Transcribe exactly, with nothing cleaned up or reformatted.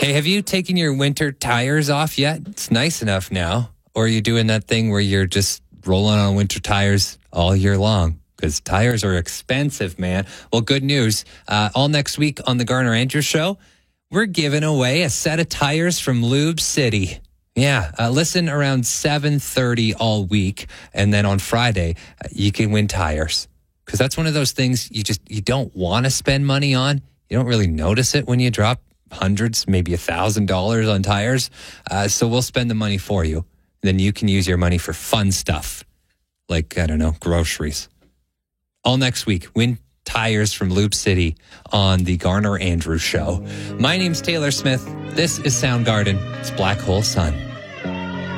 Hey, have you taken your winter tires off yet? It's nice enough now. Or are you doing that thing where you're just rolling on winter tires all year long? Because tires are expensive, man. Well, good news. Uh, all next week on the Garner Andrews Show, we're giving away a set of tires from Lube City. Yeah, uh, listen around seven thirty all week. And then on Friday, uh, you can win tires. Because that's one of those things you just, you don't want to spend money on. You don't really notice it when you drop hundreds, maybe a thousand dollars on tires. Uh, so we'll spend the money for you. Then you can use your money for fun stuff. Like, I don't know, groceries. All next week, win tires from Lube City on the Garner Andrews Show. My name's Taylor Smith. This is Soundgarden. It's Black Hole Sun.